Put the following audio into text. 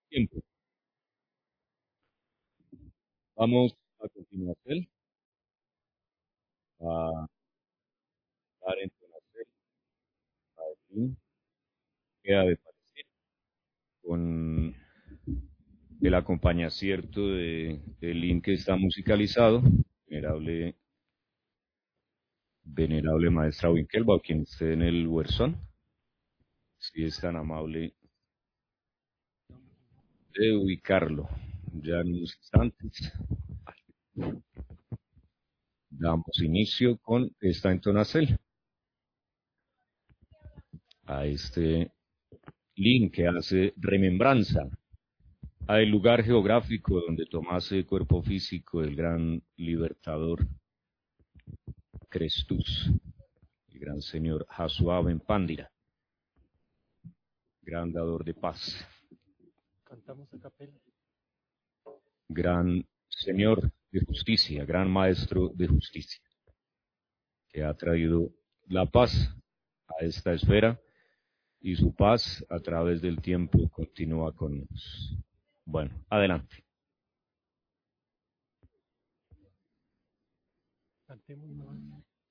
Tiempo. Vamos a continuación a dar entonación a Lin, queda de parecer con el acompañacierto del Lin que está musicalizado, venerable, venerable maestra Winkelbach, quien esté en el Huerzón, si es tan amable de ubicarlo. Ya en unos instantes damos inicio con esta entonación a este Lin que hace remembranza al lugar geográfico donde tomase cuerpo físico el gran libertador Crestus, el gran señor Hasuá ben Pandira, gran dador de paz. Cantamos a capela. Gran señor de justicia, gran maestro de justicia, que ha traído la paz a esta esfera y su paz a través del tiempo continúa con nosotros. Bueno, adelante. Cantemos nomás.